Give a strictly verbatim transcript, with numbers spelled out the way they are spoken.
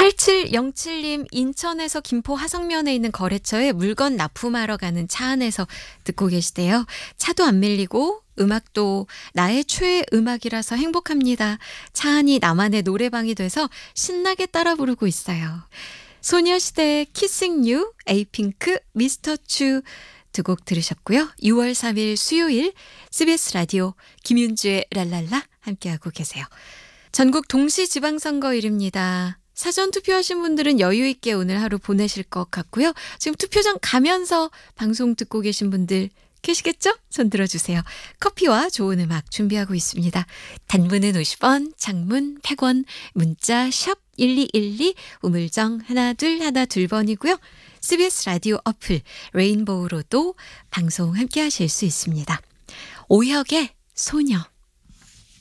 팔칠영칠님 인천에서 김포 화성면에 있는 거래처에 물건 납품하러 가는 차 안에서 듣고 계시대요. 차도 안 밀리고 음악도 나의 최애 음악이라서 행복합니다. 차 안이 나만의 노래방이 돼서 신나게 따라 부르고 있어요. 소녀시대의 키싱 유, 에이핑크, 미스터 츄 두 곡 들으셨고요. 유월 삼일 수요일 씨비에스 라디오 김윤주의 랄랄라 함께하고 계세요. 전국 동시지방선거일입니다. 사전 투표하신 분들은 여유 있게 오늘 하루 보내실 것 같고요. 지금 투표장 가면서 방송 듣고 계신 분들 계시겠죠? 손 들어주세요. 커피와 좋은 음악 준비하고 있습니다. 단문은 오십 원, 장문 백 원, 문자 샵 일이일이, 우물정 하나 둘 하나 둘 번이고요. 씨비에스 라디오 어플 레인보우로도 방송 함께 하실 수 있습니다. 오혁의 소녀.